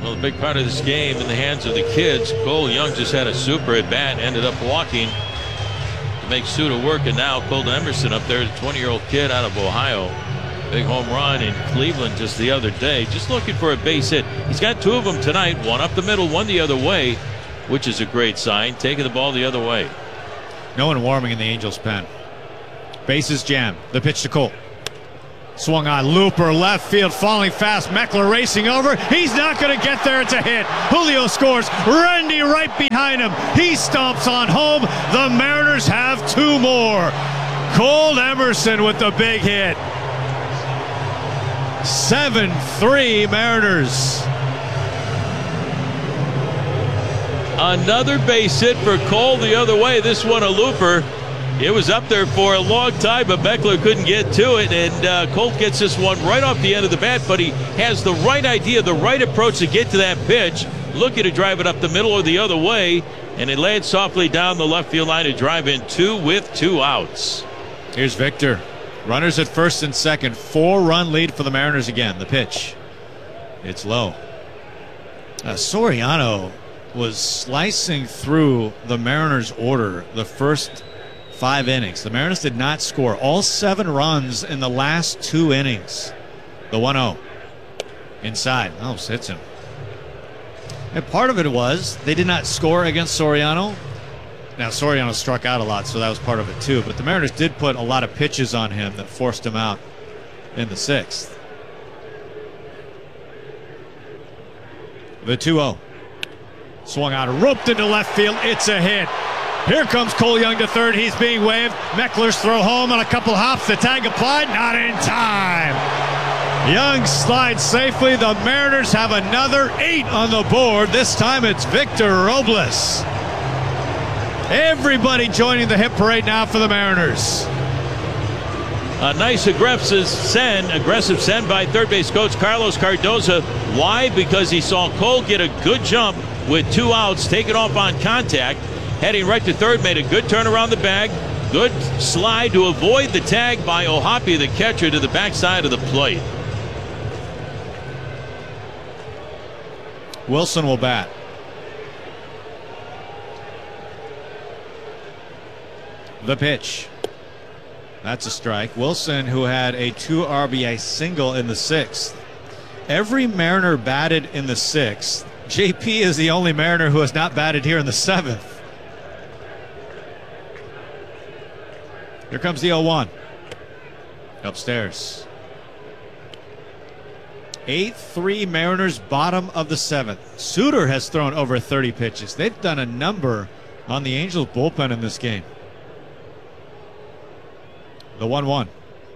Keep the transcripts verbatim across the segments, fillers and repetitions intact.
Well, a big part of this game in the hands of the kids. Cole Young just had a super at bat, ended up walking to make Suter work, and now Colton Emerson up there, a twenty-year-old kid out of Ohio. Big home run in Cleveland just the other day. Just looking for a base hit. He's got two of them tonight, one up the middle, one the other way, which is a great sign, taking the ball the other way. No one warming in the Angels pen. Bases jammed. The pitch to Cole. Swung on, looper, left field, falling fast. Meckler racing over. He's not going to get there. It's a hit. Julio scores. Randy right behind him. He stomps on home. The Mariners have two more. Cole Emerson with the big hit. seven three Mariners. Another base hit for Cole the other way. This one a looper. It was up there for a long time, but Meckler couldn't get to it, and uh, Colt gets this one right off the end of the bat, but he has the right idea, the right approach to get to that pitch, looking to drive it up the middle or the other way, and it lands softly down the left field line to drive in two with two outs. Here's Victor. Runners at first and second. Four-run lead for the Mariners again. The pitch. It's low. Uh, Soriano was slicing through the Mariners' order the first five innings. The Mariners did not score. All seven runs in the last two innings. The one oh. Inside. Oh, hits him. And part of it was they did not score against Soriano. Now, Soriano struck out a lot, so that was part of it too. But the Mariners did put a lot of pitches on him that forced him out in the sixth. The two oh. Swung out, roped into left field. It's a hit. Here comes Cole Young to third. He's being waved. Meckler's throw home on a couple hops. The tag applied. Not in time. Young slides safely. The Mariners have another eight on the board. This time it's Victor Robles. Everybody joining the hit parade now for the Mariners. A nice aggressive send, aggressive send by third base coach Carlos Cardoza. Why? Because he saw Cole get a good jump with two outs, take it off on contact. Heading right to third, made a good turn around the bag. Good slide to avoid the tag by O'Hoppe, the catcher, to the backside of the plate. Wilson will bat. The pitch. That's a strike. Wilson, who had a two R B I single in the sixth. Every Mariner batted in the sixth. J P is the only Mariner who has not batted here in the seventh. Here comes the oh one. Upstairs. eight three Mariners, bottom of the seventh. Suter has thrown over thirty pitches. They've done a number on the Angels bullpen in this game. The one one.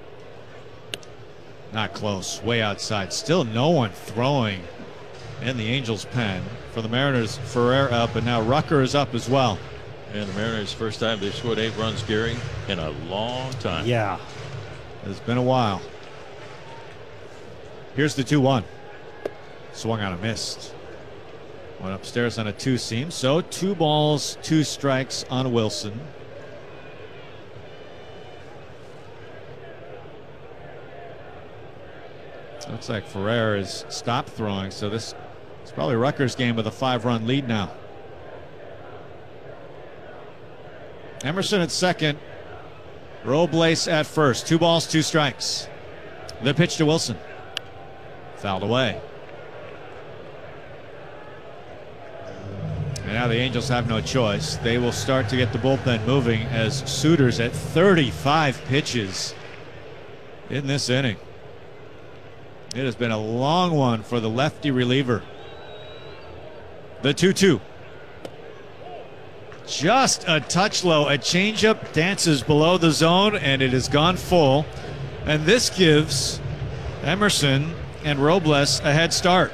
Not close. Way outside. Still no one throwing in the Angels pen. For the Mariners, Ferrer up, and now Rucker is up as well. And the Mariners, first time they've scored eight runs, Gary, in a long time. Yeah. It's been a while. Here's the two one. Swung on a missed. Went upstairs on a two seam. So two balls, two strikes on Wilson. Looks like Ferrer is stopped throwing, so this is probably Rutgers' game with a five-run lead now. Emerson at second. Robles at first. Two balls, two strikes. The pitch to Wilson. Fouled away. And now the Angels have no choice. They will start to get the bullpen moving as Suter's at thirty-five pitches in this inning. It has been a long one for the lefty reliever. The two two. Just a touch low. A changeup dances below the zone, and it has gone full. And this gives Emerson and Robles a head start.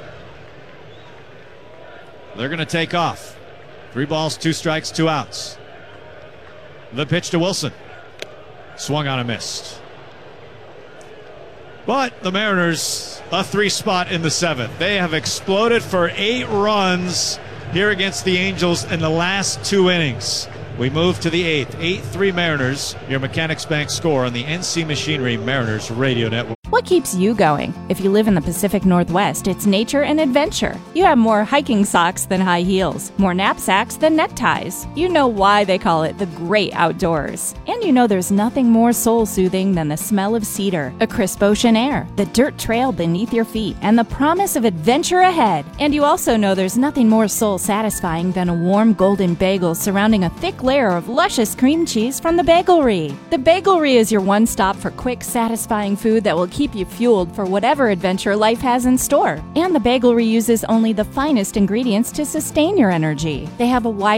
They're going to take off. Three balls, two strikes, two outs. The pitch to Wilson. Swung on a missed. But the Mariners, a three spot in the seventh. They have exploded for eight runs here against the Angels in the last two innings. We move to the eighth. eight three Mariners, your Mechanics Bank score on the N C Machinery Mariners Radio Network. What keeps you going? If you live in the Pacific Northwest, it's nature and adventure. You have more hiking socks than high heels, more knapsacks than neckties. You know why they call it the great outdoors. And you know there's nothing more soul-soothing than the smell of cedar, a crisp ocean air, the dirt trail beneath your feet, and the promise of adventure ahead. And you also know there's nothing more soul-satisfying than a warm golden bagel surrounding a thick layer of luscious cream cheese from the Bagelry. The Bagelry is your one stop for quick, satisfying food that will keep you fueled for whatever adventure life has in store. And the Bagelry uses only the finest ingredients to sustain your energy. They have a wide